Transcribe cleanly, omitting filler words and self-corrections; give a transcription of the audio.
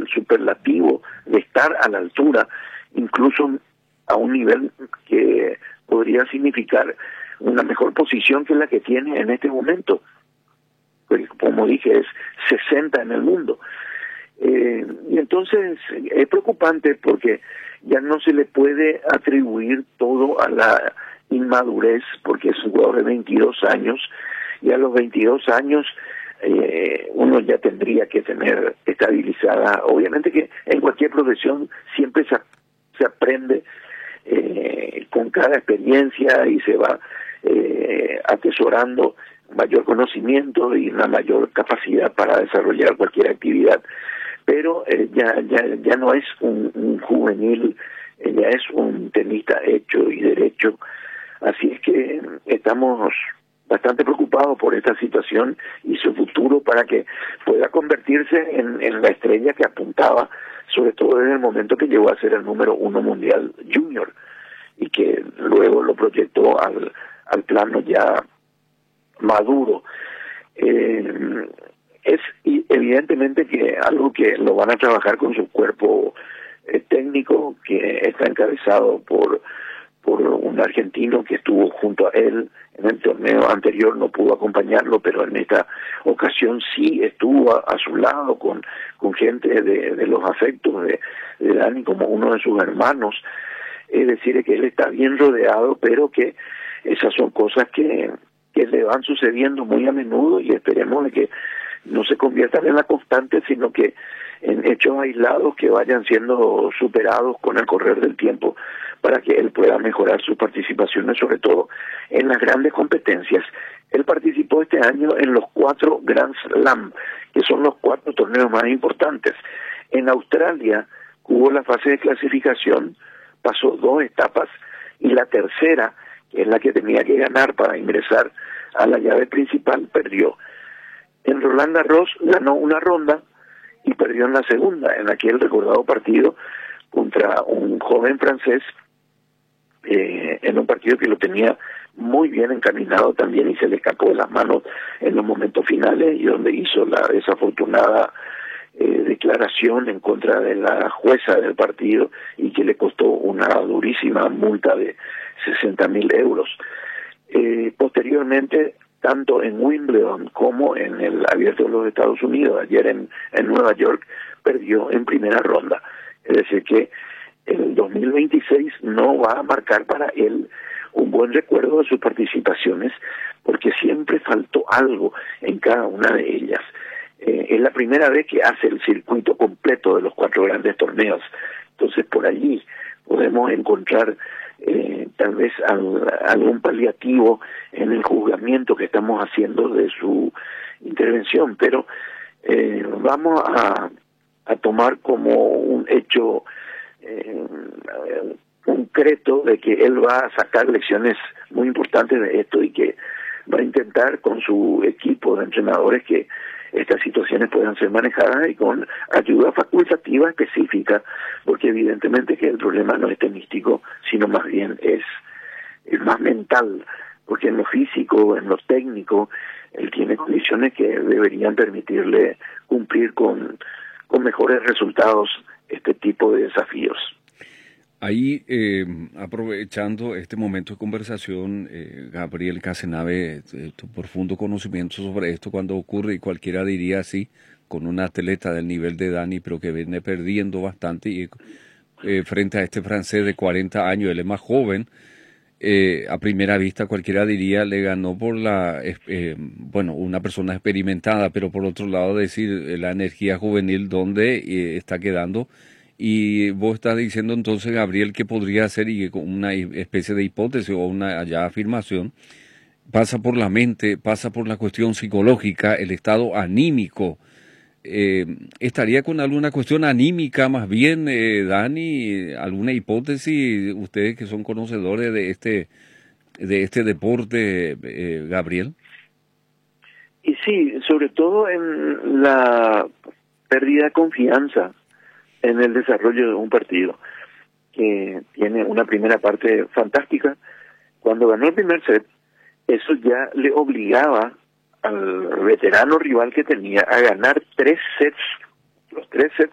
el superlativo de estar a la altura, incluso a un nivel que podría significar una mejor posición que la que tiene en este momento. Pues, como dije, es 60 en el mundo. Y entonces es preocupante porque ya no se le puede atribuir todo a la inmadurez, porque es un jugador de 22 años, y a los 22 años uno ya tendría que tener estabilizada. Obviamente que en cualquier profesión siempre se aprende con cada experiencia y se va atesorando mayor conocimiento y una mayor capacidad para desarrollar cualquier actividad, pero ya no es un juvenil, ya es un tenista hecho y derecho. Así es que estamos bastante preocupados por esta situación y su futuro, para que pueda convertirse en la estrella que apuntaba, sobre todo desde el momento que llegó a ser el número 1 mundial junior, y que luego lo proyectó al plano ya maduro. Es evidentemente que algo que lo van a trabajar con su cuerpo técnico, que está encabezado por un argentino que estuvo junto a él en el torneo anterior. No pudo acompañarlo, pero en esta ocasión sí estuvo a su lado con gente de los afectos de Dani, como uno de sus hermanos. Es decir, que él está bien rodeado, pero que esas son cosas que le van sucediendo muy a menudo, y esperemos de que no se conviertan en la constante, sino que en hechos aislados que vayan siendo superados con el correr del tiempo, para que él pueda mejorar sus participaciones, sobre todo en las grandes competencias. Él participó este año en los 4 Grand Slam, que son los 4 torneos más importantes. En Australia jugó la fase de clasificación, pasó 2 etapas, y la tercera, que es la que tenía que ganar para ingresar a la llave principal, perdió. En Roland Garros ganó una ronda y perdió en la segunda, en aquel recordado partido contra un joven francés, en un partido que lo tenía muy bien encaminado también, y se le escapó de las manos en los momentos finales, y donde hizo la desafortunada declaración en contra de la jueza del partido, y que le costó una durísima multa de 60.000 euros. Posteriormente, tanto en Wimbledon como en el Abierto de los Estados Unidos, ayer en Nueva York, perdió en primera ronda. Es decir, que el 2026 no va a marcar para él un buen recuerdo de sus participaciones, porque siempre faltó algo en cada una de ellas. Es la primera vez que hace el circuito completo de los 4 grandes torneos. Entonces, por allí podemos encontrar tal vez algún paliativo en el juzgamiento que estamos haciendo de su intervención, pero vamos a tomar como un hecho concreto de que él va a sacar lecciones muy importantes de esto, y que va a intentar con su equipo de entrenadores que estas situaciones puedan ser manejadas, y con ayuda facultativa específica, porque evidentemente que el problema no es tenístico, sino más bien es más mental, porque en lo físico, en lo técnico, él tiene condiciones que deberían permitirle cumplir con mejores resultados este tipo de desafíos. Ahí, aprovechando este momento de conversación, Gabriel Casenave, tu profundo conocimiento sobre esto, cuando ocurre, y cualquiera diría así, con un atleta del nivel de Dani, pero que viene perdiendo bastante, y frente a este francés de 40 años, él es más joven, a primera vista cualquiera diría le ganó por una persona experimentada, pero por otro lado decir la energía juvenil donde está quedando. Y vos estás diciendo entonces, Gabriel, que podría ser, y con una especie de hipótesis o una ya afirmación, pasa por la mente, pasa por la cuestión psicológica, el estado anímico. ¿Estaría con alguna cuestión anímica más bien, Dani? ¿Alguna hipótesis? Ustedes que son conocedores de este deporte, Gabriel. Y sí, sobre todo en la pérdida de confianza en el desarrollo de un partido, que tiene una primera parte fantástica. Cuando ganó el primer set, eso ya le obligaba al veterano rival que tenía a ganar 3 sets, los 3 sets